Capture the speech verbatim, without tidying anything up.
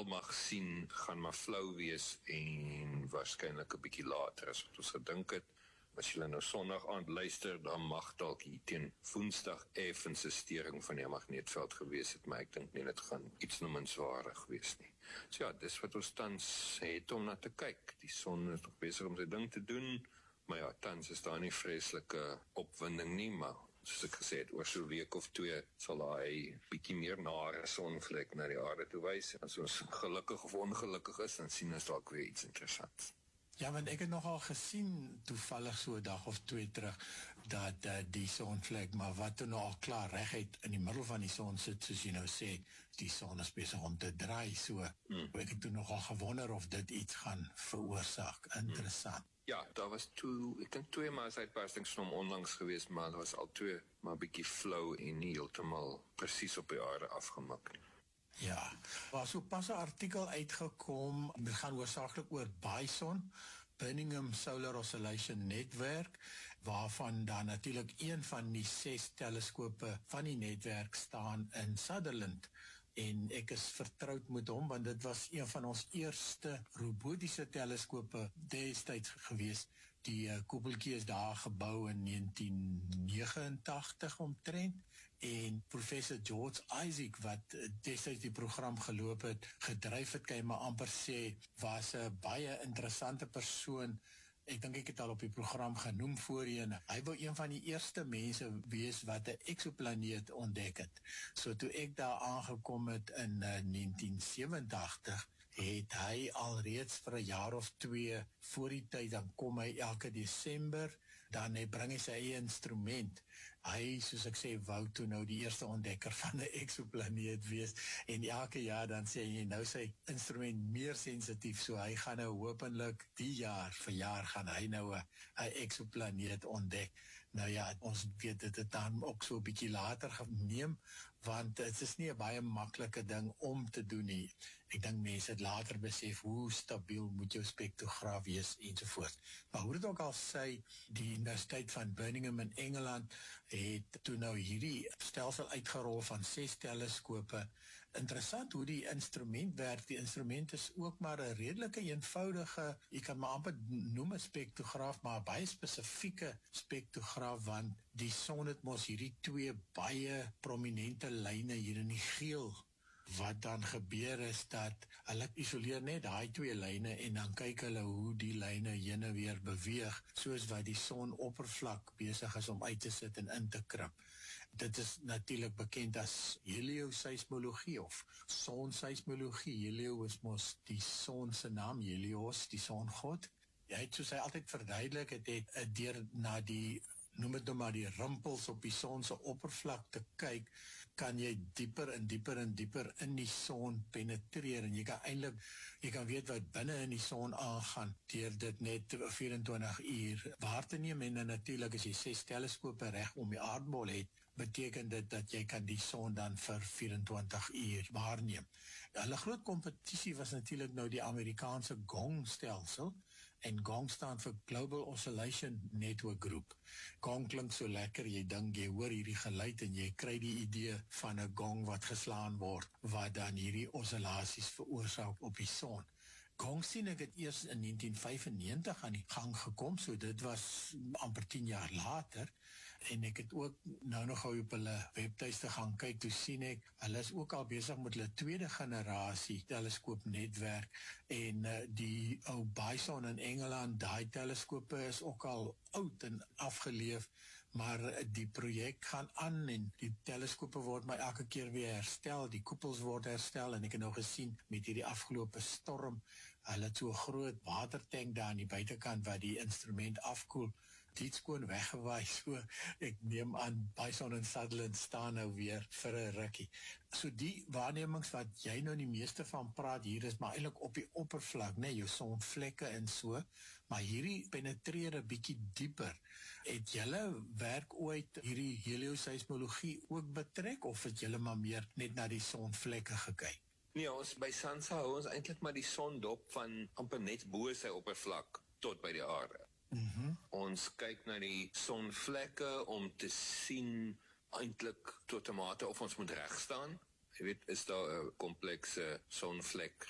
al mag sien, gaan maar flou wees en waarskynlik 'n bietjie later as wat ons gedink het. As julle nou Sondag aand luister, dan mag dalk hier teen Woensdag effens 'n stering van die magneetveld gewees het, maar ek dink nie dit gaan iets noemenswaardig wees nie. So ja, dis wat ons tans het om na te kyk. Die son is nog besig om sy ding te doen, maar ja, tans is daar nie vreeslike opwinding nie, maar soos ek gesê het, oor so 'n week of twee sal hy bietjie meer nare sonvlek na die aarde toe wys. As ons gelukkig of ongelukkig is, dan sien ons dalk weer iets interessants. Ja, want ek het nogal gesien, toevallig so 'n dag of twee terug, dat uh, die sonvlek, maar wat toe nou al klaar reguit in die middel van die son sit, soos jy nou sê, die son is besig om te draai, so mm. ek het toe nogal gewonder of dit iets gaan veroorsaak. Interessant. Mm. Ja, daar was toe, ek dink twee maasuitbarstings van hom onlangs geweest, maar daar was al twee, maar bietjie flou en nie heeltemal presies op die aarde afgemik nie. Ja, was so pas 'n artikel uitgekom, dit gaan hoofsaaklik oor BISON, Birmingham Solar Oscillation Netwerk, waarvan daar natuurlik een van die ses teleskope van die netwerk staan in Sutherland. En ek is vertroud met hom, want dit was een van ons eerste robotiese teleskope destyds gewees. Die uh, koepeltjie is daar gebou in negentien negenentagtig omtrent, en professor George Isaac, wat destyds die program geloop het, gedryf het, kan jy maar amper sê, was 'n baie interessante persoon. Ek dink ek het al op die program genoem voorheen. Hy wou een van die eerste mense wees wat 'n eksoplaneet ontdek het. So toe ek daar aangekom het in uh, negentien sewenentagtig, het hy alreeds vir 'n jaar of twee voor die tyd, dan kom hy elke Desember, dan hy bring hy sy eie instrument. Hy, soos ek sê, wou toe nou die eerste ontdekker van 'n eksoplaneet wees, en elke jaar dan sê hy, nou sy instrument meer sensitief, so hy gaan nou hopelik die jaar, vir jaar gaan hy nou 'n eksoplaneet ontdek. Nou ja, ons weet dit het dan ook so 'n bietjie later geneem, want dit is nie 'n baie maklike ding om te doen nie. Ek dink mense het later besef hoe stabiel moet jou spektrograaf wees ensovoort. Maar hoe dit ook al sê, die Universiteit van Birmingham in Engeland het toe nou hierdie stelsel uitgerol van ses teleskope. Interessant hoe die instrument werk. Die instrument is ook maar 'n redelike eenvoudige, jy kan maar amper noem 'n spektrograaf, maar 'n baie spesifieke spektrograaf, want die son het mos hierdie twee baie prominente lyne hier in die geel. Wat dan gebeur is dat hulle isoleer net daai twee lyne en dan kyk hulle hoe die lyne heen en weer beweeg, soos wat die sonoppervlak besig is om uit te sit en in te krip. Dit is natuurlik bekend as helioseismologie of sonseismologie. Helio is mos die son se naam, Helios, die songod. Hy het, soos hy altyd verduidelik het, het deur na die noem het nou maar die rimpels op die son se oppervlak te kyk, kan jy dieper en dieper en dieper in die son penetreer, en jy kan eintlik, jy kan weet wat binne in die son aangaan, deur dit net vyf-en-twintig uur waar te neem, en natuurlik as jy ses teleskope reg om die aardbol het, beteken dit dat jy kan die son dan vir vyf-en-twintig uur waarneem. Hulle groot kompetisie was natuurlik nou die Amerikaanse GONG stelsel, en GONG staan vir Global Oscillation Network Group. GONG klink so lekker, jy dink, jy hoor hierdie geluid en jy kry die idee van 'n gong wat geslaan word, wat dan hierdie oscillasies veroorsaak op die son. GONG sien ek het eers in negentien vyfennegentig aan die gang gekom, so dit was amper tien jaar later, en ek het ook nou nog op hulle webtuiste gaan kyk, toe sien ek, hulle is ook al besig met hulle tweede generasie teleskoopnetwerk, en uh, die ou BISON in Engeland, daai teleskope is ook al oud en afgeleef, maar die projek gaan aan en die teleskope word maar elke keer weer herstel, die koepels word herstel, en ek het nou gesien met hierdie afgelope storm, hulle het so 'n groot watertank daar aan die buitekant wat die instrument afkoel, dit skoon weggewaai, so ek neem aan BISON en Sutherland staan nou weer vir 'n rukkie. So die waarnemings wat jy nou die meeste van praat hier is maar eintlik op die oppervlak, né, jou sonvlekke en so, maar hierdie penetreer 'n bietjie dieper. Het julle werk ooit hierdie helioseismologie ook betrek, of het julle maar meer net na die sonvlekke gekyk? Nee, ons by SANSA hou ons eintlik maar die son dop van amper net bo sy oppervlak tot by die aarde. Mm-hmm. Ons kyk na die sonvlekke om te sien eintlik tot 'n mate of ons moet reg staan. Jy weet, is daar 'n komplekse sonvlek